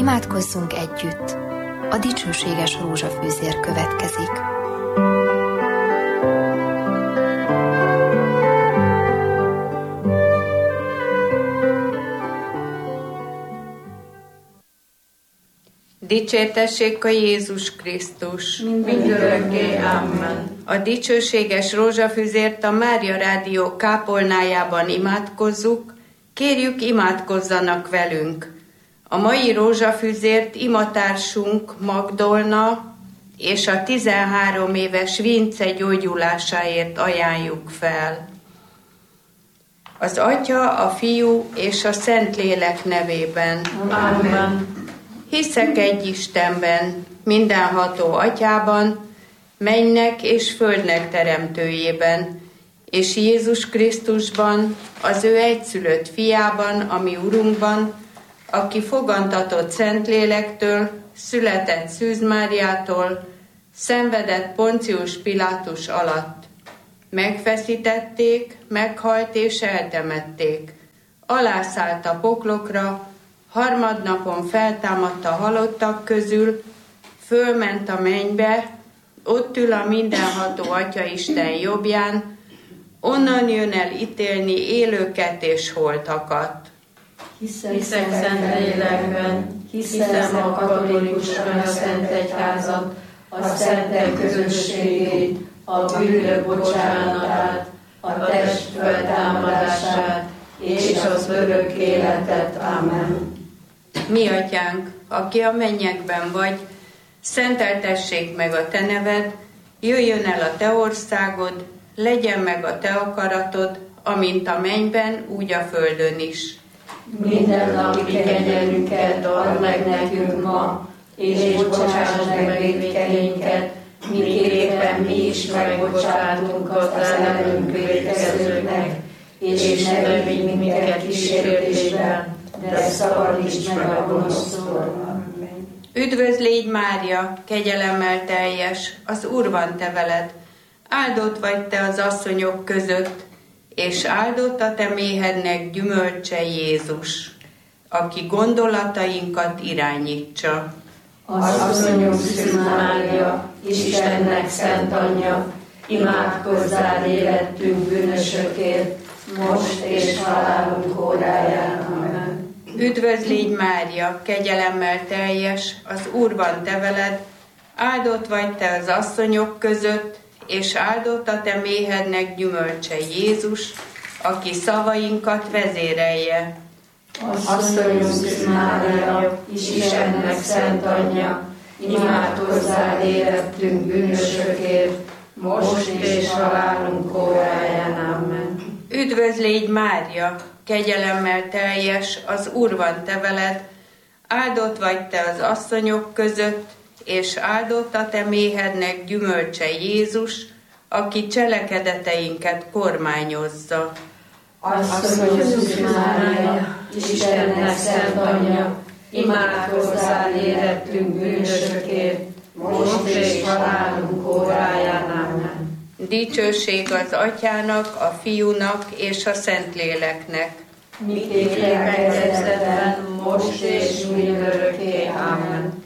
Imádkozzunk együtt! A dicsőséges rózsafűzér következik. Dicsértessék a Jézus Krisztus! Mindörökké, amen. A dicsőséges rózsafűzért a Mária Rádió kápolnájában imádkozzuk, kérjük, imádkozzanak velünk. A mai rózsafűzért imatársunk Magdolna és a 13 éves Vince gyógyulásáért ajánljuk fel. Az Atya, a Fiú és a Szentlélek nevében. Amen. Hiszek egy Istenben, mindenható Atyában, mennynek és földnek teremtőjében, és Jézus Krisztusban, az ő egyszülött fiában, a mi Urunkban, aki fogantatott Szentlélektől, született Szűz Máriától, szenvedett Poncius Pilátus alatt. Megfeszítették, meghalt és eltemették. Alászállt a poklokra, harmadnapon feltámadt a halottak közül, fölment a mennybe, ott ül a mindenható Atya Isten jobbján, onnan jön el ítélni élőket és holtakat. Hiszek Szentlélekben, hiszem a katolikus Szent Egyházat, a szentek közösségét, a bűnök bocsánatát, a test feltámadását és az örök életet. Amen. Mi Atyánk, aki a mennyekben vagy, szenteltessék meg a Te neved, jöjjön el a Te országod, legyen meg a Te akaratod, amint a mennyben, úgy a földön is. Minden napi kenyerünket add meg nekünk ma, és bocsáss meg vétkeinket, miképpen mi is megbocsátunk az ellenünk vétkezőknek, és ne vigy minket kísértésbe, de szabadíts meg a gonosztól. Üdvözl légy Mária, kegyelemmel teljes, az Úr van te veled, áldott vagy te az asszonyok között, és áldott a te méhednek gyümölcse Jézus, aki gondolatainkat irányítsa. Asszonyunk Szűz Mária, Istennek szent anyja, imádkozzál érettünk bűnösökért, most és halálunk óráján. Amen. Üdvözl légy Mária, kegyelemmel teljes, az Úr van te veled, áldott vagy te az asszonyok között, és áldott a te méhednek gyümölcse Jézus, aki szavainkat vezérelje. Asszonyunk Szűz Mária, Istennek szent anyja, imádkozzál érettünk bűnösökért, most és halálunk óráján. Amen. Üdvözl légy Mária, kegyelemmel teljes, az Úr van te veled, áldott vagy te az asszonyok között, és áldott a te méhednek gyümölcse Jézus, aki cselekedeteinket kormányozza. Asszonyunk Szűz Mária, Istennek szent anyja, imádkozzál érettünk bűnösökért, most és halálunk óráján. Amen. Dicsőség az Atyának, a Fiúnak és a Szentléleknek. Miképpen kezdetben, most és mindörökké. Amen.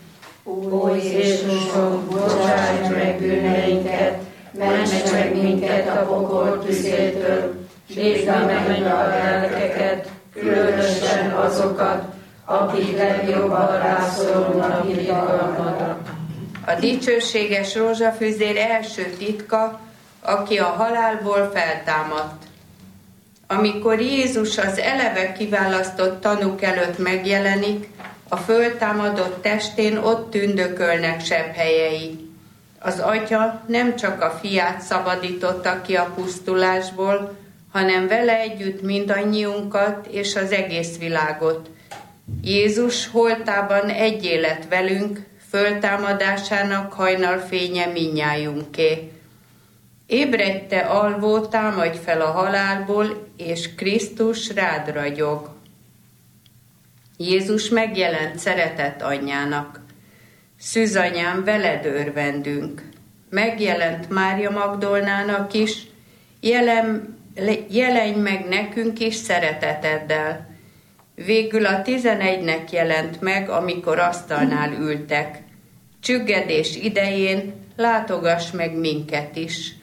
Ó Jézusom, bocsáss meg bűneinket, ments meg minket a pokol tüzétől, védd meg a lelkeket, különösen azokat, akik legjobban rászorulnak irgalmadra. A dicsőséges rózsafűzér első titka, aki a halálból feltámadt. Amikor Jézus az eleve kiválasztott tanúk előtt megjelenik, a föltámadott testén ott tündökölnek sebhelyei. Az Atya nem csak a Fiát szabadította ki a pusztulásból, hanem vele együtt mindannyiunkat és az egész világot. Jézus holtában egyé lett velünk, föltámadásának hajnalfénye mindnyájunké. Ébredj te alvó, támadj fel a halálból, és Krisztus rád ragyog. Jézus megjelent szeretett anyjának. Szűzanyám, veled örvendünk. Megjelent Mária Magdolnának is, jelenj meg nekünk is szereteteddel. Végül a 11-nek jelent meg, amikor asztalnál ültek. Csüggedés idején látogass meg minket is.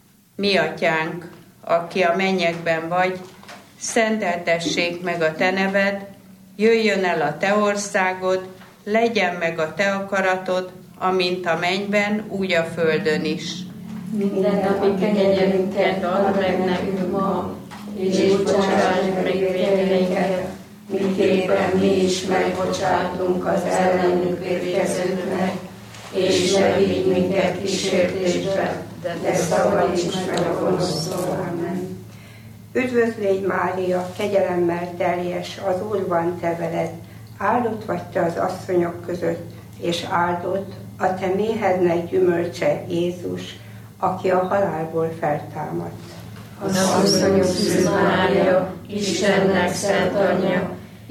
Mi atyánk, aki a mennyekben vagy, szenteltessék meg a te neved, jöjjön el a te országod, legyen meg a te akaratod, amint a mennyben, úgy a földön is. Mindennapi kenyerünket add meg nekünk ma, és bocsáss meg vétkeinket, miképpen mi is megbocsátunk az ellenünk vétkezőknek, és ne vigy minket kísértésbe, de szabadíts meg a gonosztól. Amen. Üdvözlégy Mária, kegyelemmel teljes, az Úr van te veled, áldott vagy te az asszonyok között, és áldott a te méhednek gyümölcse, Jézus, aki a halálból feltámadt. Az asszonyok Szűz Mária, Istennek szent anyja,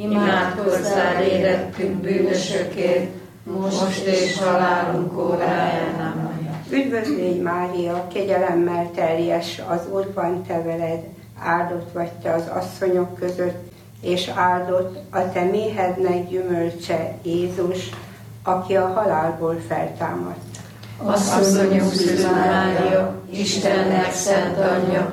imádkozzál érettünk bűnösökért, most és halálunk óráján. Amen. Üdvözlégy Mária, kegyelemmel teljes, az Úr van te veled, áldott vagy te az asszonyok között, és áldott a te méhednek gyümölcse, Jézus, aki a halálból feltámadt. Az asszonyok Szűz Mária, Istennek szent anyja,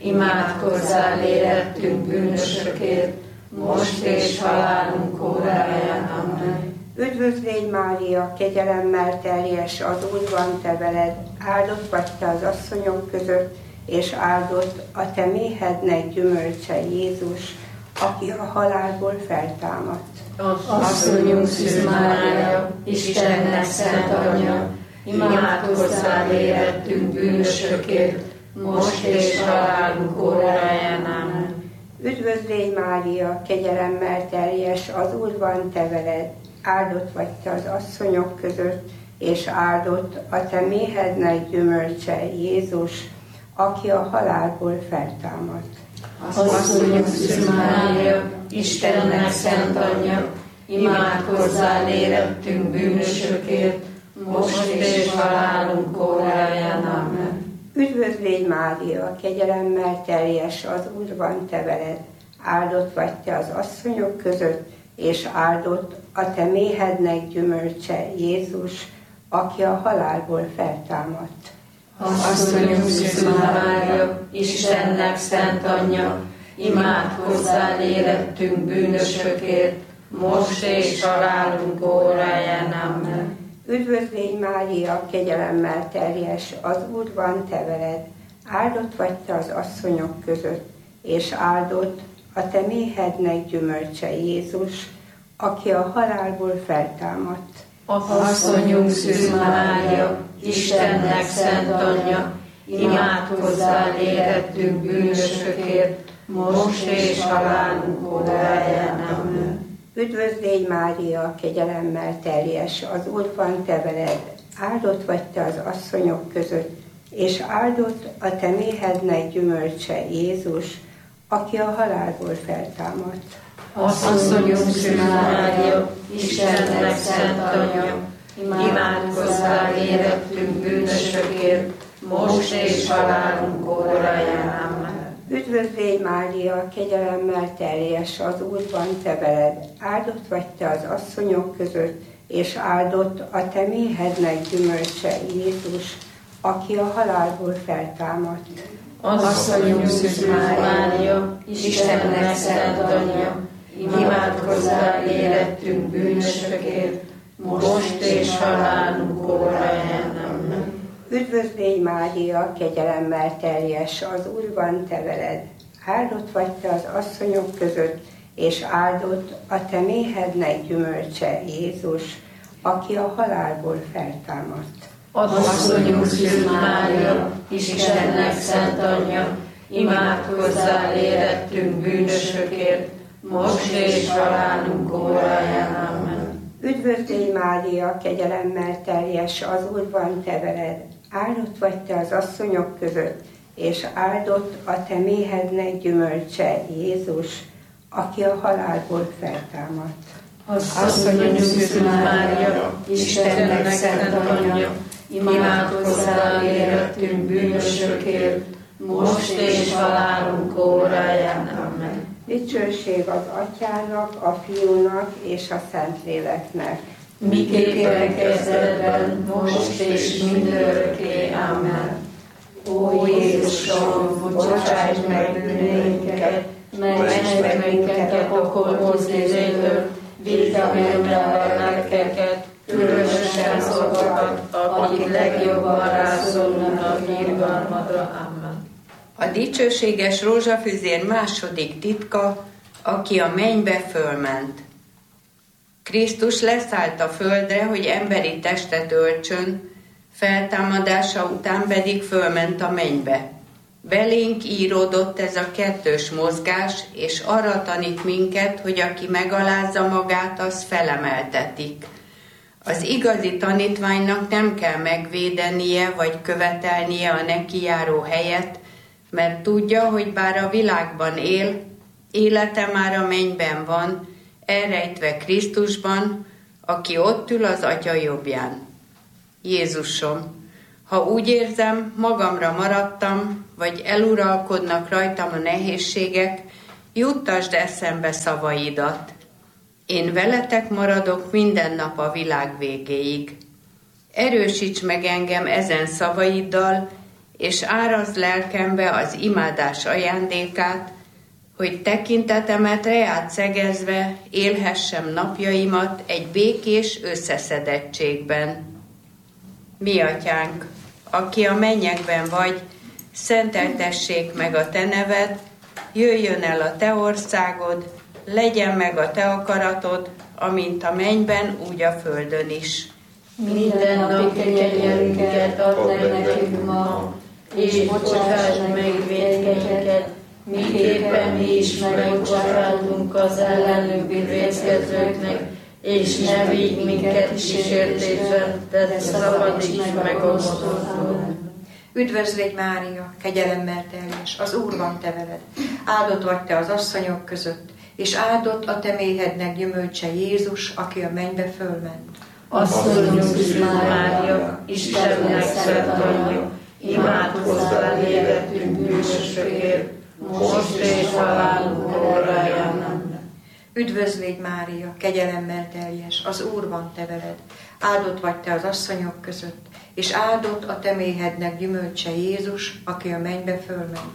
imádkozzál érettünk bűnösökért, most és halálunk óráján. Amen. Üdvözlégy Mária, kegyelemmel teljes, az Úr van te veled, áldott vagy te az asszonyok között, és áldott a te méhednek gyümölcse, Jézus, aki a halálból feltámadt. Asszonyunk Szűz Mária, Istennek szent anyja, imádkozzál érettünk bűnösökért, most és halálunk óráján. Amen. Üdvözlégy Mária, kegyelemmel teljes, az Úr van te veled, áldott vagy te az asszonyok között, és áldott a te méhednek gyümölcse, Jézus, aki a halálból feltámadt. Asszonyunk Szűz Mária, Istennek szent anyja, imádkozzál érettünk bűnösökért, most és halálunk óráján. Amen. Üdvözlégy Mária, kegyelemmel teljes, az Úr van te veled, áldott vagy te az asszonyok között, és áldott a te méhednek gyümölcse, Jézus, aki a halálból feltámadt. Asszonyunk Szűz Mária, Istennek szent anyja, imádkozzál érettünk bűnösökért, most és halálunk óráján. Amen. Üdvözlégy Mária, kegyelemmel teljes, az Úr van te veled, áldott vagy te az asszonyok között, és áldott a te méhednek gyümölcse, Jézus, aki a halálból feltámadt. Asszonyunk Szűz Mária, Istennek szent anyja, imádkozzál érettünk bűnösökért, most és halálunk óráján. Amen. Üdvözlégy Mária, kegyelemmel teljes, az Úr van te veled, áldott vagy te az asszonyok között, és áldott a te méhednek gyümölcse, Jézus, aki a halálból feltámadt. Asszonyunk Szűz Mária, Istennek szent anyja, imádkozzál érettünk bűnösökért, most és halálunk óráján. Amen. Üdvözlégy Mária, kegyelemmel teljes, az Úr van te veled, áldott vagy te az asszonyok között, és áldott a te méhednek gyümölcse, Jézus, aki a halálból feltámadt. Asszonyunk Szűz Mária, Istennek szent anyja, imádkozzál érettünk bűnösökért, most és halálunk óráján. Amen. Üdvözlégy Mária, kegyelemmel teljes, az Úr van te veled, áldott vagy te az asszonyok között, és áldott a te méhednek gyümölcse, Jézus, aki a halálból feltámadt. Asszonyunk Szűz Mária, Istennek szent anyja, imádkozzál érettünk bűnösökért, most és halálunk óráján. Amen. Üdvözlégy Mária, kegyelemmel teljes, az Úr van te veled, áldott vagy te az asszonyok között, és áldott a te méhednek gyümölcse, Jézus, aki a halálból feltámadt. Asszonyunk Szűz Mária, Istennek szent anyja, imádkozzál érettünk bűnösökért, most és halálunk óráján. Amen. Dicsőség az Atyának, a Fiúnak és a Szentléleknek. Miképpen kezdetben, most és mindörökké. Amen. Ó Jézusom, bocsáss meg bűneinket, ments meg minket a pokolhoz nézőtől, vidd a mennybe a lelkeket, különösen azokat, akik legjobban rászorulnak irgalmadra. Amen. A dicsőséges rózsafüzér második titka, aki a mennybe fölment. Krisztus leszállt a földre, hogy emberi testet öltsön, feltámadása után pedig fölment a mennybe. Belénk íródott ez a kettős mozgás, és arra tanít minket, hogy aki megalázza magát, az felemeltetik. Az igazi tanítványnak nem kell megvédenie vagy követelnie a neki járó helyet, mert tudja, hogy bár a világban él, élete már a mennyben van, elrejtve Krisztusban, aki ott ül az Atya jobbján. Jézusom, ha úgy érzem, magamra maradtam, vagy eluralkodnak rajtam a nehézségek, juttasd eszembe szavaidat. Én veletek maradok minden nap a világ végéig. Erősíts meg engem ezen szavaiddal, és árazd lelkembe az imádás ajándékát, hogy tekintetemet reád szegezve élhessem napjaimat egy békés összeszedettségben. Mi Atyánk, aki a mennyekben vagy, szenteltessék meg a te neved, jöjjön el a te országod, legyen meg a te akaratod, amint a mennyben, úgy a földön is. Minden napi kenyerünket add meg nekünk ma, és bocsáss meg vétkeinket, miképpen mi is megbocsátunk az ellenünk vétkezőknek, és ne vigy minket kísértésbe, de szabadíts meg a gonosztól. Üdvözlégy Mária, kegyelemmel teljes, az Úr van te veled. Áldott vagy te az asszonyok között, és áldott a te méhednek gyümölcse Jézus, aki a mennybe fölment. Asszonyunk Mária, Istennek szent anyja, imádkozzál életünk bűnösökért, most és halálunk óráján. Üdvözlégy Mária, kegyelemmel teljes, az Úr van te veled. Áldott vagy te az asszonyok között, és áldott a te méhednek gyümölcse Jézus, aki a mennybe fölment.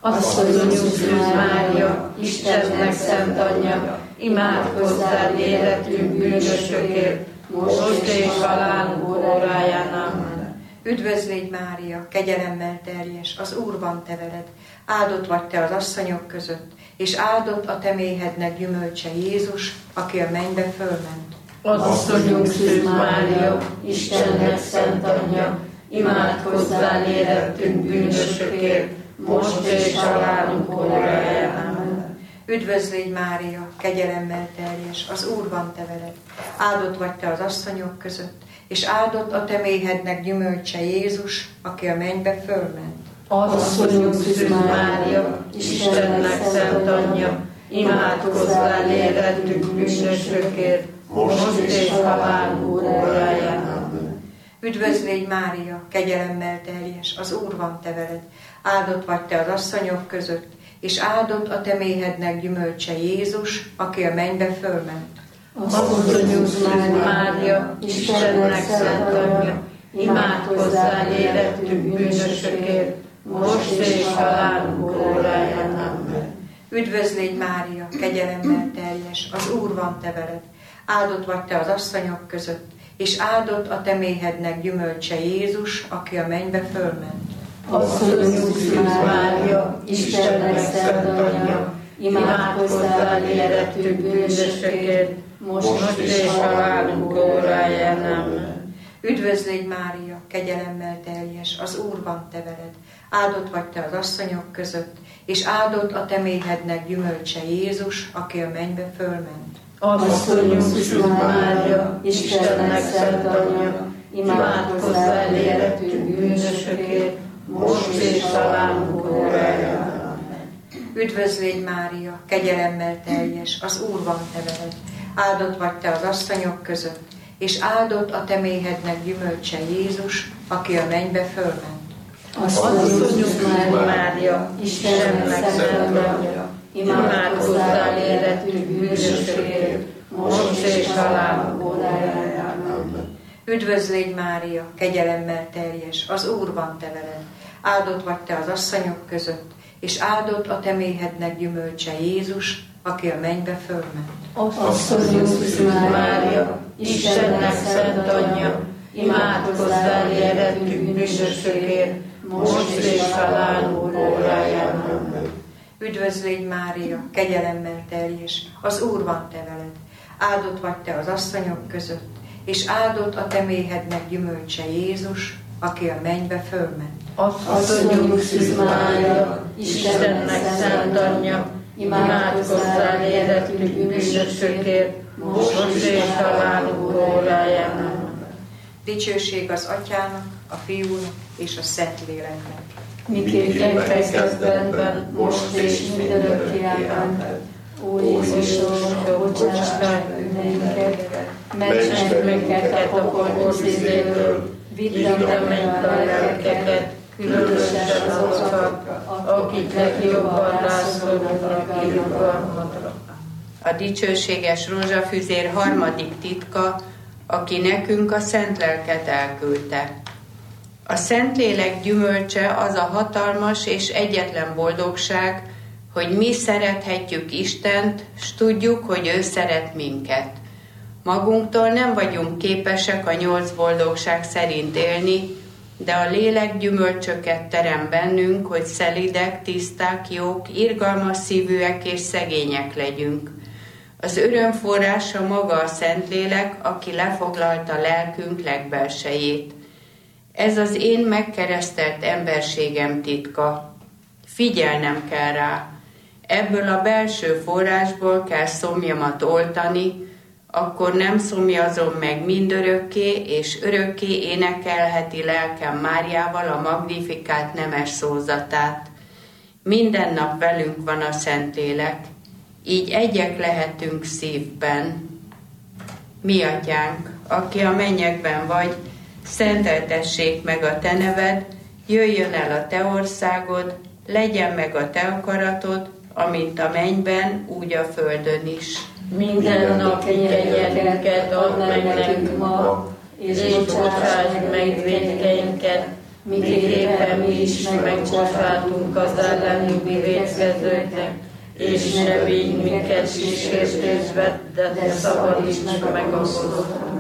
Asszonyunk Mária, Istennek szent anyja, imádkozzál életünk bűnösökért, most és halálunk óráján. Amen. Üdvözlégy Mária, kegyelemmel teljes, az Úr van te veled. Áldott vagy te az asszonyok között, és áldott a te méhednek gyümölcse Jézus, aki a mennybe fölment. Asszonyunk Szűz Mária, Istennek szent anyja, imádkozzál életünk bűnösökért, most és halálunk óráján. Amen. Üdvözlégy Mária, kegyelemmel teljes, az Úr van te veled. Áldott vagy te az asszonyok között, és áldott a te méhednek gyümölcse Jézus, aki a mennybe fölment. Asszonyunk Szűz Mária, Istennek szent anyja, imádkozzál életünk bűnösökért, most és halálunk óráján. Amen. Üdvözlégy Mária, kegyelemmel teljes, az Úr van te veled. Áldott vagy te az asszonyok között, és áldott a te méhednek gyümölcse Jézus, aki a mennybe fölment. Asszonyunk Szűz Mária, Istennek szent anyja, imádkozzál életünk bűnösökért, most és halálunk óráján. Amen. Üdvözlégy Mária, kegyelemmel teljes, az Úr van te veled. Áldott vagy te az asszonyok között, és áldott a te méhednek gyümölcse Jézus, aki a mennybe fölment. Asszonyunk Szűz Mária, Istennek szent anyja, imádkozzál életünk bűnösökért, most és halálunk óráján. Amen. Üdvözlégy Mária, kegyelemmel teljes, az Úr van te veled. Áldott vagy te az asszonyok között, és áldott a te méhednek gyümölcse Jézus, aki a mennybe fölment. Asszonyunk Szűz Mária, Istennek szent anyja, imádkozzál életünk bűnösökért, most és halálunk óráján. Üdvözlégy Mária, kegyelemmel teljes, az Úr van te veled. Áldott vagy te az asszonyok között, és áldott a te méhednek gyümölcse Jézus, aki a mennybe fölment. Asszonyunk Mária, Istennek szent anyja, imádkozzál életünk bűnösökért, most és halálunk órájában. Üdvözlégy Mária, kegyelemmel teljes, az Úr van te veled. Áldott vagy te az asszonyok között, és áldott a te méhednek gyümölcse Jézus, aki a mennybe fölment. Asszonyunk Szűz Mária, Istennek szent anyja, imádkozzál életünk bűnösökért, most és halálunk órájában. Üdvözlégy Mária, kegyelemmel teljes, az Úr van te veled. Áldott vagy te az asszonyok között, és áldott a te méhednek gyümölcse Jézus, aki a mennybe fölment. Asszonyunk Szűz Mária, Istennek szent anyja, imádkozzál életünk bűnösökért, most és halálunk órájában. Dicsőség az Atyának, a Fiúnak és a Szentléleknek. Miképpen kezdetben, most és mindörökképpen. Ó Jézus, bocsáss meg bűneinket, ments meg minket a pokol szívéből, vidd a mennybe lelkeket, különösen azokat, akiknek jobban rászorulnak a irgalmadra. A dicsőséges rózsafüzér harmadik titka, aki nekünk a szent lelket elküldte. A Szentlélek gyümölcse az a hatalmas és egyetlen boldogság, hogy mi szerethetjük Istent, s tudjuk, hogy ő szeret minket. Magunktól nem vagyunk képesek a 8 boldogság szerint élni, de a lélek gyümölcsöket terem bennünk, hogy szelidek, tiszták, jók, irgalmas szívűek és szegények legyünk. Az öröm forrása maga a Szentlélek, aki lefoglalta lelkünk legbelsejét. Ez az én megkeresztelt emberségem titka. Figyelnem kell rá. Ebből a belső forrásból kell szomjamat oltani, akkor nem szomjazom meg mindörökké, és örökké énekelheti lelkem Máriával a magnifikált nemes szózatát. Minden nap velünk van a Szentlélek, így egyek lehetünk szívben. Mi Atyánk, aki a mennyekben vagy, szenteltessék meg a te neved, jöjjön el a te országod, legyen meg a te akaratod, amint a mennyben, úgy a földön is. Minden nap kenyerünket add meg nekünk ma, és bocsásd meg vétkeinket, miképpen mi is megbocsátunk az ellenünk vétkezőknek, és ne vigy minket kísértésbe, de szabadíts meg a gonosztól.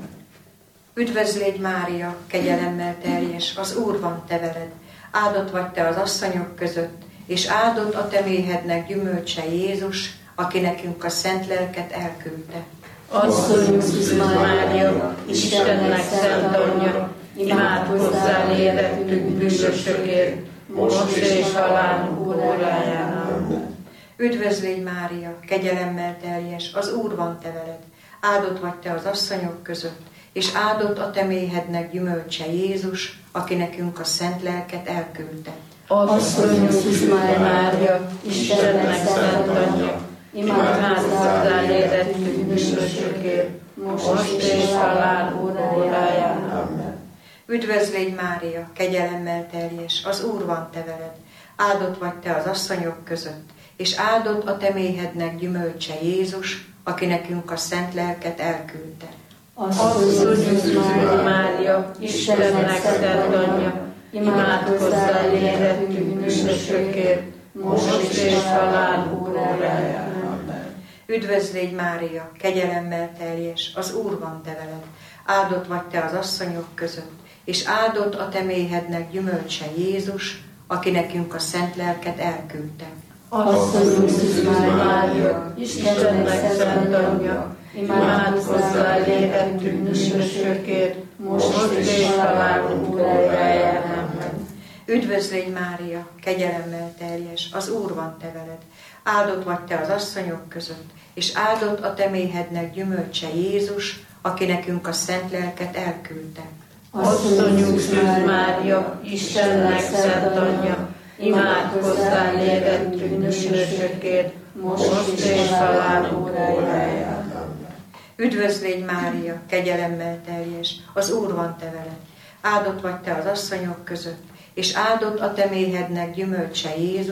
Üdvözlégy Mária, kegyelemmel teljes, az Úr van te veled. Áldott vagy te az asszonyok között, és áldott a te méhednek gyümölcse Jézus, aki nekünk a szent lelket elküldte. Asszonyunk Szűz Mária, Istennek szent anyja, imádkozzál életünk bűnösökért, most és halálunk órájában. Üdvözlégy Mária, kegyelemmel teljes, az Úr van te veled. Áldott vagy te az asszonyok között, és áldott a te méhednek gyümölcse Jézus, aki nekünk a szent lelket elküldte. Asszonyunk Szűz Mária, Istennek szent anyja, imádkozzál életünk bűnösökért, most és halálunk órájában. Üdvözlégy Mária, kegyelemmel teljes, az Úr van te veled. Áldott vagy te az asszonyok között, és áldott a te méhednek gyümölcse Jézus, aki nekünk a szent lelket elküldte. Asszonyunk Szűz Mária, Istennek szent anyja, imádkozzál életünk bűnösökért, most és halálunk órájában. Üdvözlégy Mária, kegyelemmel teljes, az Úr van te veled. Áldott vagy te az asszonyok között, és áldott a te méhednek gyümölcse Jézus, aki nekünk a szent lelket elküldte. Asszonyunk Szűz Mária, Istennek szent anyja, imádkozzál életünk bűnösökért, most és halálunk órájában. Üdvözlégy Mária, kegyelemmel teljes, az Úr van te veled. Áldott vagy te az asszonyok között, és áldott a te méhednek gyümölcse Jézus, aki nekünk a szent lelket elküldte. Asszonyunk Szűz Mária, Istennek szent anyja, imádkozzál életünk bűnösökért, most és halálunk órájában. Üdvözlégy Mária, kegyelemmel teljes, az Úr van te veled. Áldott vagy te az asszonyok között, és áldott a te méhednek gyümölcse Jézus,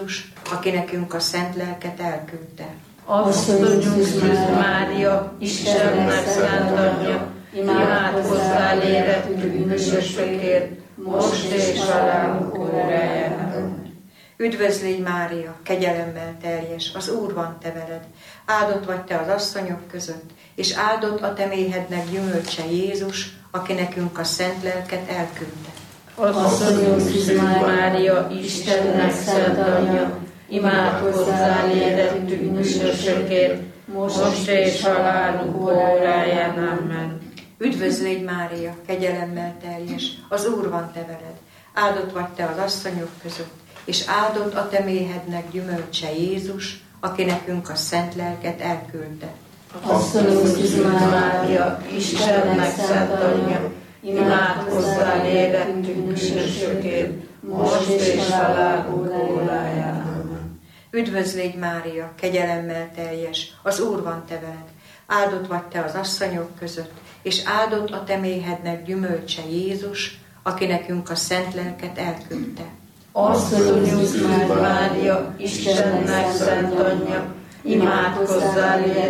aki nekünk a szent lelket elküldte. Asszonyunk Szűz Mária, Istennek szent anyja, imádkozzál érettünk bűnösökért, most és halálunk óráján. Üdvözl légy Mária, kegyelemmel teljes, az Úr van te veled. Áldott vagy te az asszonyok között, és áldott a te méhednek gyümölcse Jézus, aki nekünk a szent lelket elküldte. Asszonyunk Szűz Mária, Istennek szent anyja, imádkozzál érettünk bűnösökért, most és halálunk óráján. Amen. Üdvözl légy Mária, kegyelemmel teljes, az Úr van te veled. Áldott vagy te az asszonyok között, és áldott a te méhednek gyümölcse Jézus, aki nekünk a szent lelket elküldte. Asszonyunk Szűz Mária, Istennek szent anyja, imádkozzál érettünk bűnösökért, most és halálunk óráján. Üdvözl légy Mária, kegyelemmel teljes, az Úr van te veled. Áldott vagy te az asszonyok között, és áldott a te méhednek gyümölcse Jézus, aki nekünk a szent lelket elküldte. Asszonyunk Szűz Mária, Istennek szent anyja, imádkozzál